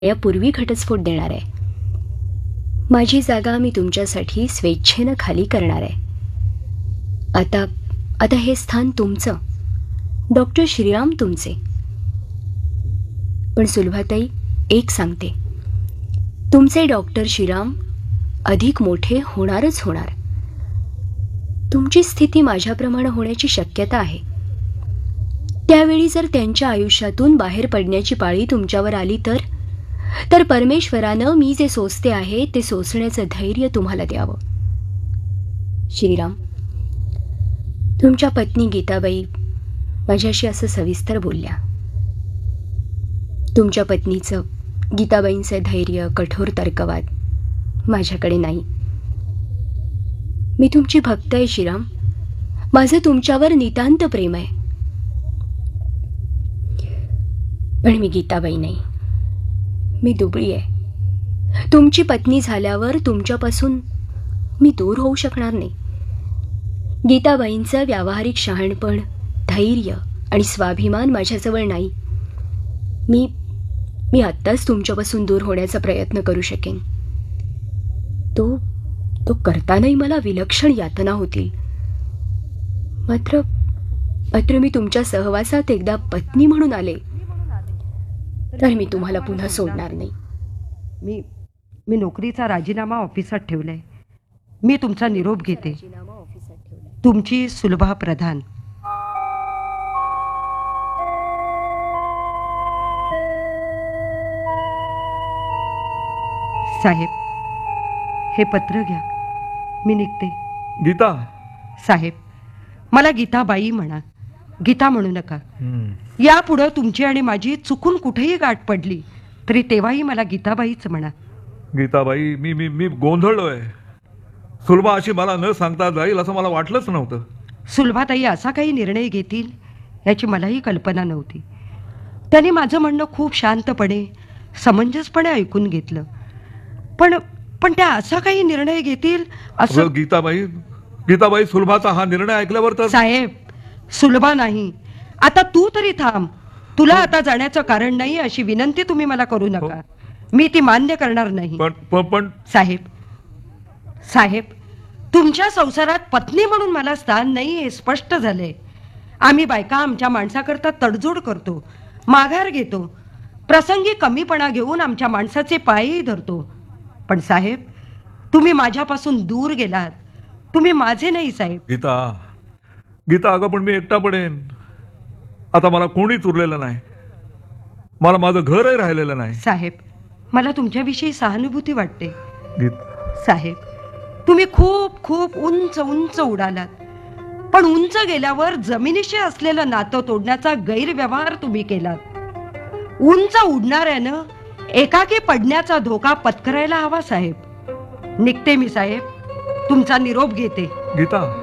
यापूर्वी घटस्फोट देणार आहे. माझी जागा मी तुमच्यासाठी स्वेच्छेनं खाली करणार आहे. आता आता हे स्थान तुमचं, डॉक्टर श्रीराम तुमचे. पण सुलभाताई, एक सांगते, तुमचे डॉक्टर श्रीराम अधिक मोठे होणारच होणार. तुमची स्थिती माझ्याप्रमाणे होण्याची शक्यता आहे. त्यावेळी जर त्यांच्या आयुष्यातून बाहेर पडण्याची पाळी तुमच्यावर आली तर परमेश्वरानं मी जे सोसते आहे ते सोसण्याचं धैर्य तुम्हाला द्यावं. श्रीराम, तुमच्या पत्नी गीताबाई माझ्याशी असं सविस्तर बोलल्या. तुमच्या पत्नीचं, गीताबाईंचं धैर्य, कठोर तर्कवाद माझ्याकडे नाही. मी तुमची भक्त आहे श्रीराम. माझं तुमच्यावर नितांत प्रेम आहे. पण मी गीताबाई नाही. मी दुबळी आहे. तुमची पत्नी झाल्यावर तुमच्यापासून मी दूर होऊ शकणार नाही. गीताबाईंचं व्यावहारिक शहाणपण, धैर्य आणि स्वाभिमान माझ्याजवळ नाही. मी आत्ताच तुमच्यापासून दूर होण्याचा प्रयत्न करू शकेन. तो करतानाही मला विलक्षण यातना होतील. मात्र मी तुमच्या सहवासात एकदा पत्नी म्हणून आले तर मी तुम्हाला पुन्हा सोडणार नाही. मी नोकरीचा राजीनामा ऑफिसात ठेवलाय. मी तुमचा निरोप घेते. तुमची सुलभा प्रधान. साहेब, हे पत्र घ्या. मी निघते. गीता. साहेब, मला गीताबाई म्हणा, गीता म्हणू नका. यापुढं तुमची आणि माझी चुकून कुठेही गाठ पडली तरी तेव्हाही मला गीताबाईच म्हणा. गीताबाई, मी गोंधळलोय. सुलभा अशी मला न सांगता जाईल असं मला वाटलंच नव्हतं. सुलभाताई असा काही निर्णय घेतील याची मलाही कल्पना नव्हती. त्यांनी माझं म्हणणं खूप शांतपणे, समंजसपणे ऐकून घेतलं. पण त्या असा काही निर्णय घेतील असं. गीताबाई, सुलभाचा हा निर्णय ऐकल्यावर तर. साहेब, सुलभा नाही. आता तू तरी थांब. तुला आता जाण्याचं कारण नाही अशी विनंती तुम्ही मला करू नका. मी ती मान्य करणार नाही. पण साहेब, तुमच्या संसारात पत्नी म्हणून मला स्थान नाही हे स्पष्ट झालंय. आम्ही बायका आमच्या माणसाकरता तडजोड करतो, माघार घेतो, प्रसंगी कमीपणा घेऊन आमच्या माणसाचे पायही धरतो. पण साहेब, तुम्ही माझ्यापासून दूर गेलात. तुम्ही माझे नाही साहेब. गीता, अगं पण मी एकटा पडेन. आता मला कोणीच उरलेलं नाही. मला माझं घरही राहिलेलं नाही. साहेब, मला तुमच्याविषयी सहानुभूती वाटते. साहेब, तुम्ही खूप खूप उंच उंच उडालात. पण उंच गेल्यावर जमिनीशी असलेलं नातं तोडण्याचा गैरव्यवहार तुम्ही केलात. उंच उडणाऱ्यानं एकाकी पडण्याचा धोका पत्करायला हवा. साहेब, निघते मी. साहेब, तुमचा निरोप घेते. गीता.